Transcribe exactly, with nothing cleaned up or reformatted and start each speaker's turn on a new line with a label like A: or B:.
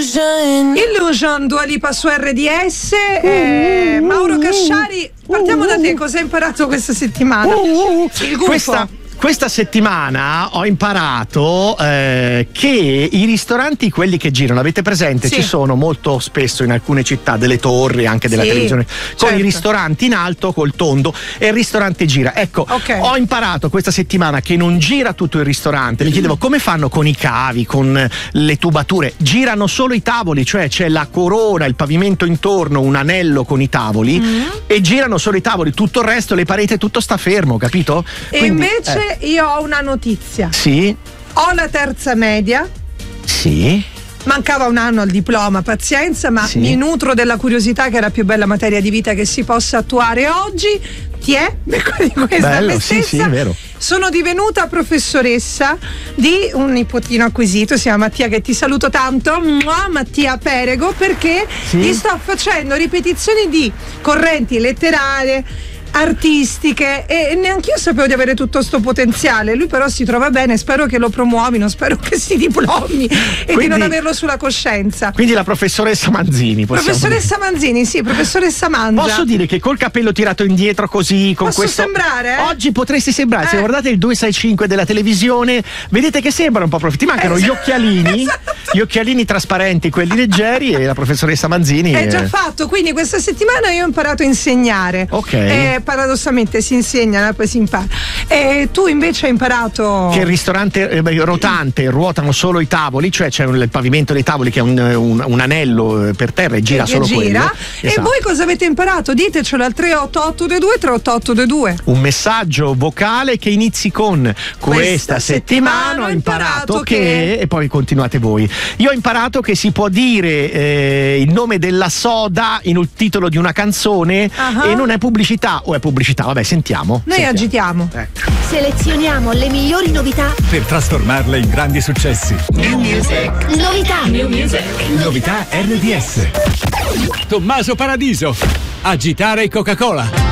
A: Illusion, Dua Lipa su R D S. eh, Mauro Casciari, partiamo da te, cosa hai imparato questa settimana? Il gufo.
B: Questa Questa settimana ho imparato eh, che i ristoranti, quelli che girano, avete presente?
A: Sì.
B: Ci sono molto spesso in alcune città delle torri, anche della
A: Sì,
B: televisione, con
A: certo.
B: i ristoranti in alto, col tondo, e il ristorante gira. Ecco,
A: Ok.
B: ho imparato questa settimana che non gira tutto il ristorante. Mi chiedevo come fanno con i cavi, con le tubature. Girano solo i tavoli, cioè c'è la corona, il pavimento intorno, un anello con i tavoli,
A: Mm.
B: e girano solo i tavoli. Tutto il resto, le pareti, tutto sta fermo, capito?
A: E
B: Quindi,
A: invece
B: eh,
A: io ho una notizia.
B: sì,
A: Ho la terza media.
B: sì.
A: Mancava un anno al diploma, pazienza, ma
B: Sì.
A: mi nutro della curiosità, che è la più bella materia di vita che si possa attuare oggi. Ti è? Di questa
B: Bello,
A: me
B: sì,
A: stessa.
B: sì, è vero.
A: Sono divenuta professoressa di un nipotino acquisito, si chiama Mattia, che ti saluto tanto, Mua, Mattia Perego, perché
B: Sì.
A: gli sto facendo ripetizioni di correnti letterarie, artistiche, e neanche io sapevo di avere tutto sto potenziale. Lui però si trova bene, spero che lo promuovino, spero che si diplomi e di
B: Quindi-
A: non averlo sulla coscienza.
B: Quindi la professoressa Manzini, possiamo
A: Professoressa Manzini, sì, professoressa Mangia.
B: dire. Posso dire che col capello tirato indietro così, con
A: Posso
B: questo.
A: sembrare, eh?
B: Oggi potresti sembrare, se
A: Eh.
B: guardate il duecentosessantacinque della televisione, vedete che sembra un po' prof. Ti mancano
A: Esatto.
B: gli occhialini,
A: Esatto.
B: gli occhialini trasparenti, quelli leggeri, e la professoressa Manzini.
A: È già
B: eh,
A: fatto, quindi questa settimana io ho imparato a insegnare.
B: Ok.
A: Eh, paradossalmente si insegna, poi si impara. E tu invece hai imparato.
B: Che il ristorante eh, beh, rotante, ruotano solo i tavoli, cioè c'è un- il pavimento dei tavoli che è un, un- un anello eh, per terra e gira
A: che
B: solo
A: gira.
B: quello.
A: E
B: Esatto.
A: voi cosa avete imparato? Ditecelo al tre otto otto due due tre otto otto due due.
B: Un messaggio vocale che inizi con questa settimana ho imparato che, e poi continuate voi. Io ho imparato che si può dire eh, il nome della soda in un titolo di una canzone,
A: Ah.
B: e non è pubblicità, o è pubblicità, vabbè, sentiamo.
A: Noi
B: sentiamo.
A: agitiamo.
B: Ecco.
C: Selezioniamo le migliori novità.
D: Per trasformarle in grandi successi.
C: Novità.
D: Novità R D S. Tommaso Paradiso. Agitare Coca-Cola.